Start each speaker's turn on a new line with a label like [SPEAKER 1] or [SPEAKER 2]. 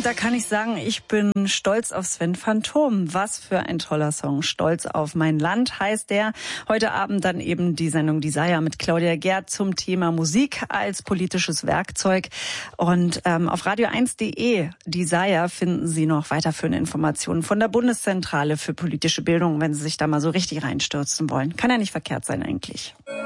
[SPEAKER 1] Und da kann ich sagen, ich bin stolz auf Sven Phantom. Was für ein toller Song. Stolz auf mein Land heißt der. Heute Abend dann eben die Sendung Desire mit Claudia Gerd zum Thema Musik als politisches Werkzeug. Und auf radio1.de Desire finden Sie noch weiterführende Informationen von der Bundeszentrale für politische Bildung, wenn Sie sich da mal so richtig reinstürzen wollen. Kann ja nicht verkehrt sein eigentlich.